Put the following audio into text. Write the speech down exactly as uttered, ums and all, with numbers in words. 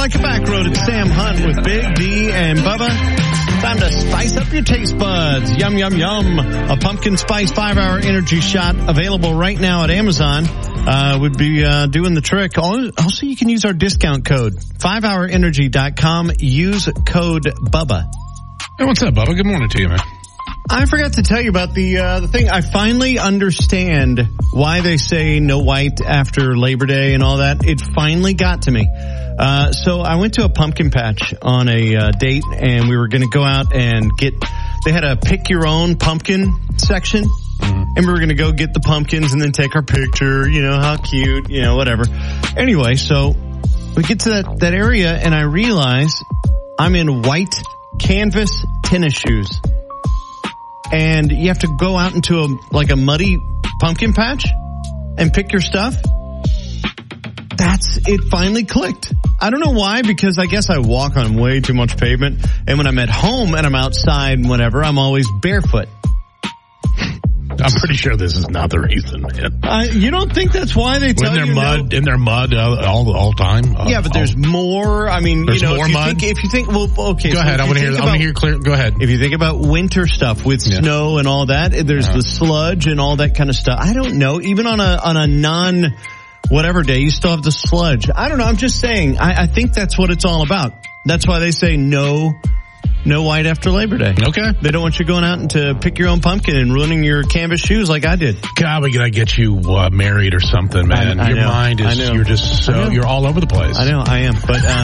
like a back road. It's Sam Hunt with Big D and Bubba. Time to spice up your taste buds. Yum, yum, yum. A pumpkin spice five-hour energy shot available right now at Amazon. Uh, would be uh, doing the trick. Also, you can use our discount code, five hour energy dot com. Use code Bubba. Hey, what's up, Bubba? Good morning to you, man. I forgot to tell you about the uh, the thing. I finally understand why they say no white after Labor Day and all that. It finally got to me. Uh, so I went to a pumpkin patch on a uh, date, and we were going to go out and get, they had a pick your own pumpkin section. Mm-hmm. And we were going to go get the pumpkins and then take our picture, you know, how cute, you know, whatever. Anyway, so we get to that, that area, and I realize I'm in white canvas tennis shoes. And you have to go out into a, like a muddy pumpkin patch and pick your stuff. That's, it finally clicked. I don't know why, because I guess I walk on way too much pavement. And when I'm at home and I'm outside and whatever, I'm always barefoot. I'm pretty sure this is not the reason, man. Uh, you don't think that's why they tell in you mud, no? In their mud uh, all all time? Uh, yeah, but there's all, more. I mean, there's you know, more if you mud? think, if you think, well, okay. Go so ahead. I want to hear, about, I want to hear clear. Go ahead. If you think about winter stuff with yeah. snow and all that, there's uh-huh. the sludge and all that kind of stuff. I don't know. Even on a, on a non whatever day, you still have the sludge. I don't know. I'm just saying, I, I think that's what it's all about. That's why they say no, no white after Labor Day. Okay. They don't want you going out and to pick your own pumpkin and ruining your canvas shoes like I did. God, we gotta get you uh, married or something, man. I, I your know, mind is, you're just so, you're all over the place. I know, I am. But, uh,